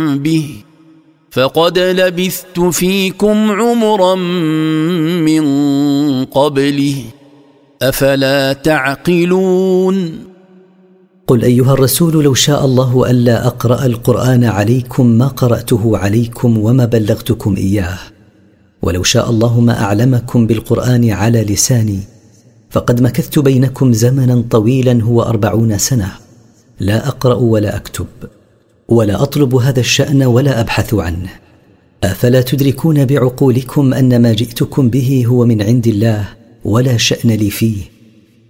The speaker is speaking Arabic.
به فقد لبثت فيكم عمرا من قبله أفلا تعقلون. قل أيها الرسول لو شاء الله ألا أقرأ القرآن عليكم ما قرأته عليكم وما بلغتكم إياه، ولو شاء الله ما أعلمكم بالقرآن على لساني، فقد مكثت بينكم زمنا طويلا هو 40 سنة لا أقرأ ولا أكتب ولا أطلب هذا الشأن ولا أبحث عنه. أفلا تدركون بعقولكم أن ما جئتكم به هو من عند الله ولا شأن لي فيه؟